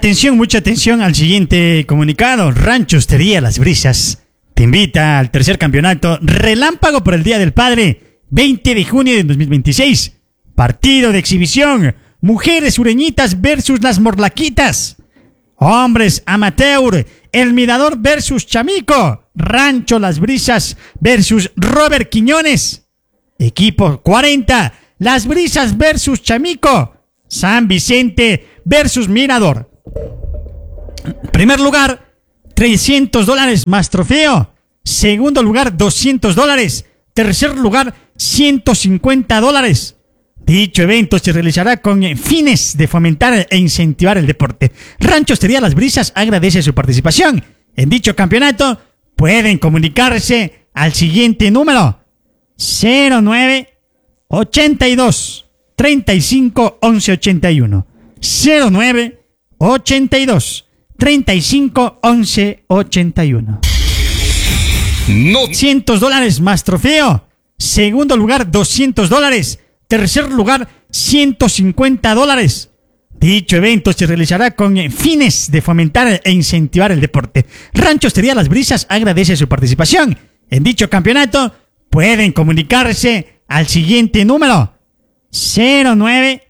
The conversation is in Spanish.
Mucha atención al siguiente comunicado. Rancho Hostería Las Brisas te invita al tercer campeonato Relámpago por el Día del Padre, 20 de junio de 2026. Partido de exhibición. Mujeres sureñitas versus las morlaquitas. Hombres amateur. El Mirador versus Chamico. Rancho Las Brisas versus Robert Quiñones. Equipo 40. Las Brisas versus Chamico. San Vicente versus Mirador. Primer lugar, $300 más trofeo. Segundo lugar, $200. Tercer lugar, $150. Dicho evento se realizará con fines de fomentar e incentivar el deporte. Rancho Hostería Las Brisas agradece su participación en dicho campeonato. Pueden comunicarse al siguiente número: 09 82 35 11 81. 09 82 35 11 81. $100 más trofeo. Segundo lugar, $200. Tercer lugar, $150. Dicho evento se realizará con fines de fomentar e incentivar el deporte. Rancho Hostería Las Brisas agradece su participación en dicho campeonato. Pueden comunicarse al siguiente número: 09